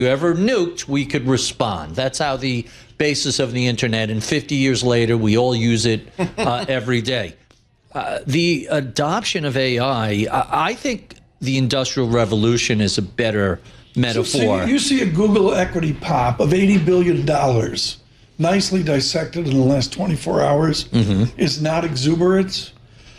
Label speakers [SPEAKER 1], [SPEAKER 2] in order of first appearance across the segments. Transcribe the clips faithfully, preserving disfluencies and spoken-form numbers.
[SPEAKER 1] you ever nuked, we could respond. That's how the basis of the internet. And fifty years later, we all use it uh, every day. Uh, the adoption of A I, I, I think the Industrial Revolution is a better metaphor.
[SPEAKER 2] So, see, you see a Google equity pop of eighty billion dollars, nicely dissected in the last twenty-four hours, mm-hmm. is not exuberance?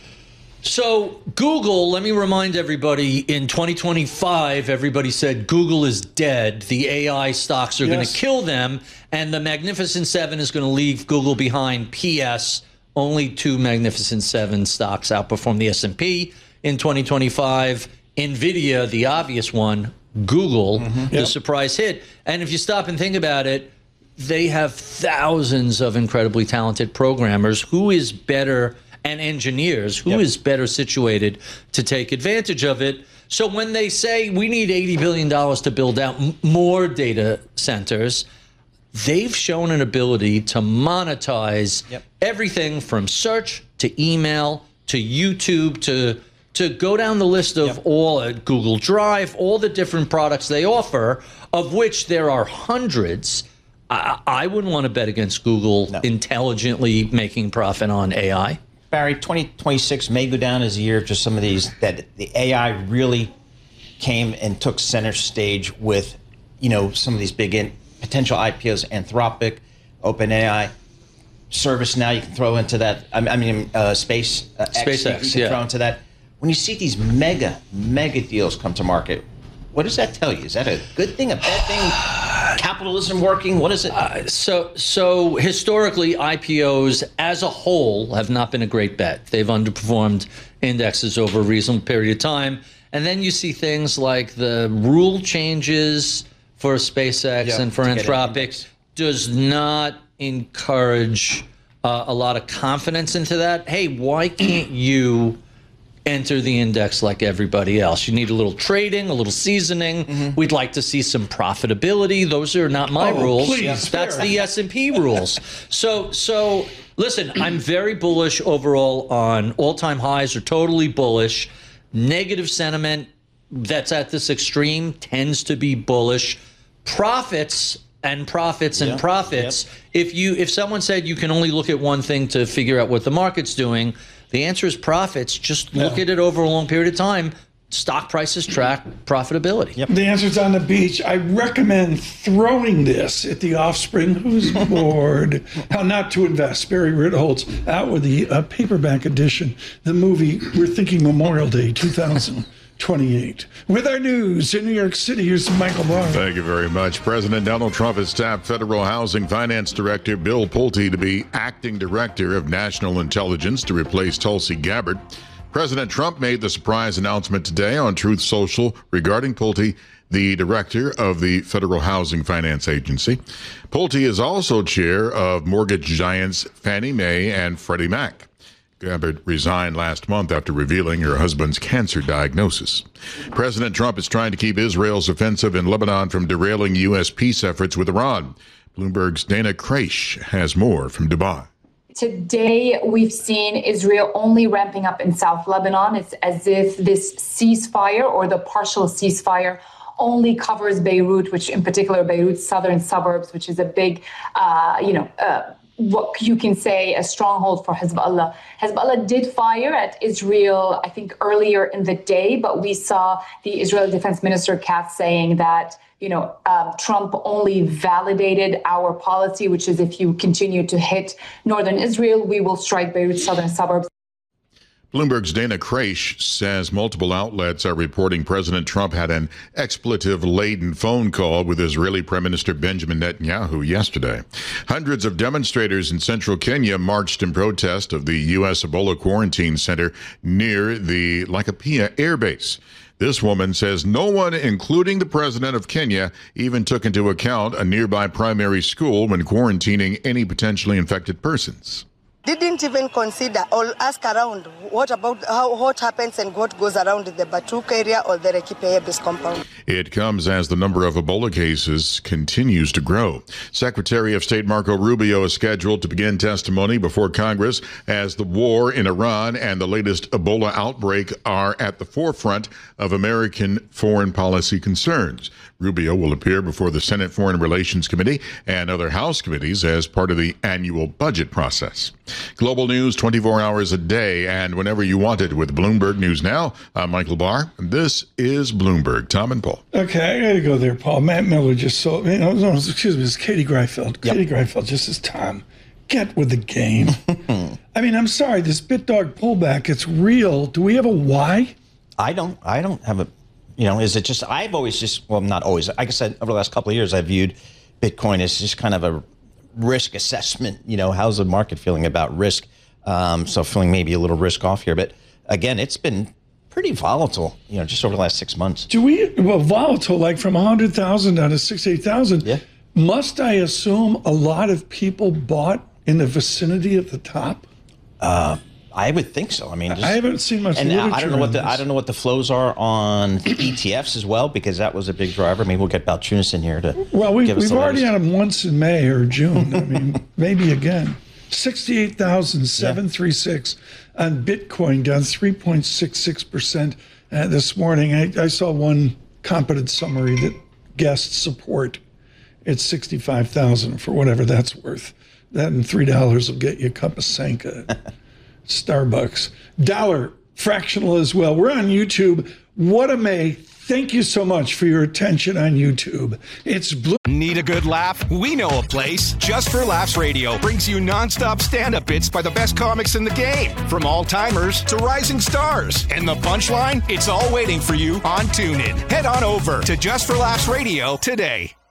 [SPEAKER 1] So Google, let me remind everybody, in twenty twenty-five, everybody said Google is dead. The A I stocks are yes. going to kill them, and the Magnificent Seven is going to leave Google behind. P S Only two Magnificent Seven stocks outperformed the S and P in twenty twenty-five. NVIDIA, the obvious one, Google, mm-hmm. the yep. surprise hit. And if you stop and think about it, they have thousands of incredibly talented programmers. Who is better, and engineers, who yep. is better situated to take advantage of it? So when they say we need eighty billion dollars to build out m- more data centers, they've shown an ability to monetize yep. everything from search to email to YouTube to to go down the list of yep. all uh, Google Drive, all the different products they offer, of which there are hundreds. I, I wouldn't want to bet against Google no. intelligently making profit on A I.
[SPEAKER 3] Barry, twenty twenty-six may go down as a year of just some of these that the A I really came and took center stage with, you know, some of these big in, potential I P Os, Anthropic, OpenAI, ServiceNow. You can throw into that. I mean, uh, Space uh,
[SPEAKER 1] SpaceX.
[SPEAKER 3] X, you can
[SPEAKER 1] yeah.
[SPEAKER 3] throw into that. When you see these mega, mega deals come to market, what does that tell you? Is that a good thing, a bad thing? Capitalism working? What is it?
[SPEAKER 1] Uh, so, so historically, I P Os as a whole have not been a great bet. They've underperformed indexes over a reasonable period of time. And then you see things like the rule changes for SpaceX yeah, and for Anthropic does not encourage uh, a lot of confidence into that. Hey, why can't you enter the index like everybody else? You need a little trading, a little seasoning. Mm-hmm. We'd like to see some profitability. Those are not my
[SPEAKER 2] oh,
[SPEAKER 1] rules.
[SPEAKER 2] Please,
[SPEAKER 1] That's the S and P rules. So, so listen, I'm very bullish overall on all-time highs are totally bullish. Negative sentiment that's at this extreme tends to be bullish. Profits and profits and yep. profits. Yep. If you if someone said you can only look at one thing to figure out what the market's doing, the answer is profits. Just look yeah. at it over a long period of time. Stock prices track profitability.
[SPEAKER 2] Yep. The answer's on the beach. I recommend throwing this at the offspring who's bored. How not to invest. Barry Ritholtz out with the uh, paperback edition. The movie, we're thinking Memorial Day two thousand twenty-eight. With our news in New York City, here's Michael Barr.
[SPEAKER 4] Thank you very much. President Donald Trump has tapped Federal Housing Finance Director Bill Pulte to be acting director of national intelligence to replace Tulsi Gabbard. President Trump made the surprise announcement today on Truth Social regarding Pulte, the director of the Federal Housing Finance Agency. Pulte is also chair of mortgage giants Fannie Mae and Freddie Mac. Gabbard resigned last month after revealing her husband's cancer diagnosis. President Trump is trying to keep Israel's offensive in Lebanon from derailing U S peace efforts with Iran. Bloomberg's Dana Kraish has more from Dubai.
[SPEAKER 5] Today, we've seen Israel only ramping up in South Lebanon. It's as if this ceasefire or the partial ceasefire only covers Beirut, which in particular Beirut's southern suburbs, which is a big, uh, you know, uh, what you can say a stronghold for Hezbollah. Hezbollah did fire at Israel, I think, earlier in the day, but we saw the Israeli Defense Minister Katz saying that, you know, um, Trump only validated our policy, which is if you continue to hit northern Israel, we will strike Beirut's southern suburbs.
[SPEAKER 4] Bloomberg's Dana Kraish says multiple outlets are reporting President Trump had an expletive-laden phone call with Israeli Prime Minister Benjamin Netanyahu yesterday. Hundreds of demonstrators in central Kenya marched in protest of the U S Ebola quarantine center near the Laikipia Air Base. This woman says no one, including the president of Kenya, even took into account a nearby primary school when quarantining any potentially infected persons.
[SPEAKER 6] didn't even consider or ask around what about how what happens and what goes around the Batuk area or the Rekipe compound.
[SPEAKER 4] It comes as the number of Ebola cases continues to grow. Secretary of State Marco Rubio is scheduled to begin testimony before Congress as the war in Iran and the latest Ebola outbreak are at the forefront of American foreign policy concerns. Rubio will appear before the Senate Foreign Relations Committee and other House committees as part of the annual budget process. Global news twenty-four hours a day and whenever you want it with Bloomberg News Now. I'm Michael Barr. This is Bloomberg. Tom and Paul.
[SPEAKER 2] Okay, I got to go there, Paul. Matt Miller just sold, you know, no, excuse me, it's Katie Greifeld. Yep. Katie Greifeld just says, Tom, get with the game. I mean, I'm sorry, this BitDog pullback, it's real. Do we have a why?
[SPEAKER 3] I don't, I don't have a, you know, is it just, I've always just, well, not always, like I said, over the last couple of years, I've viewed Bitcoin as just kind of a risk assessment. You know, how's the market feeling about risk? Um, so feeling maybe a little risk off here. But again, it's been pretty volatile, you know, just over the last six months.
[SPEAKER 2] Do we, well, volatile, like from one hundred thousand down to sixty-eight thousand.
[SPEAKER 3] Yeah.
[SPEAKER 2] Must I assume a lot of people bought in the vicinity at the top?
[SPEAKER 3] Uh, I would think so. I mean, just,
[SPEAKER 2] I haven't seen much.
[SPEAKER 3] And
[SPEAKER 2] literature
[SPEAKER 3] I don't know what the
[SPEAKER 2] on
[SPEAKER 3] I
[SPEAKER 2] this.
[SPEAKER 3] don't know what the flows are on E T Fs as well, because that was a big driver. Maybe we'll get Balchunas in here to.
[SPEAKER 2] Well, we,
[SPEAKER 3] give us
[SPEAKER 2] we've
[SPEAKER 3] the
[SPEAKER 2] already
[SPEAKER 3] latest.
[SPEAKER 2] had them once in May or June. I mean, maybe again. sixty-eight thousand seven hundred thirty-six yeah. on Bitcoin, down three point six six percent uh, this morning. I, I saw one competent summary that guessed support at sixty-five thousand for whatever that's worth. That and three dollars will get you a cup of Sanka. Starbucks. Dollar, fractional as well. We're on YouTube. What a May. Thank you so much for your attention on YouTube. It's Blue.
[SPEAKER 7] Need a good laugh? We know a place. Just for Laughs Radio brings you nonstop stand-up bits by the best comics in the game, from all-timers to rising stars. And the punchline? It's all waiting for you on TuneIn. Head on over to Just for Laughs Radio today.